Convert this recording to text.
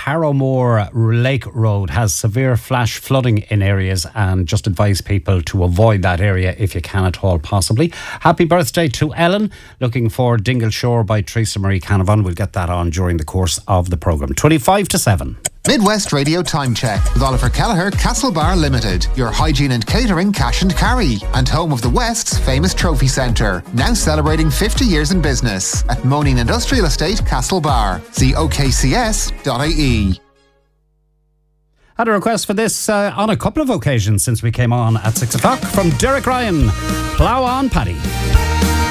Harrowmore Lake Road has severe flash flooding in areas, and just advise people to avoid that area if you can at all possibly. Happy birthday to Ellen. Looking for Dingle Shore by Teresa Marie Canavan. We'll get that on during the course of the programme. 25 to 7. Midwest Radio Time Check with Oliver Kelleher, Castlebar Limited, your hygiene and catering cash and carry, and home of the West's famous trophy centre, now celebrating 50 years in business at Moaning Industrial Estate, Castlebar. See okcs.ie. Had a request for this on a couple of occasions since we came on at 6 o'clock from Derek Ryan. Plough on, Paddy.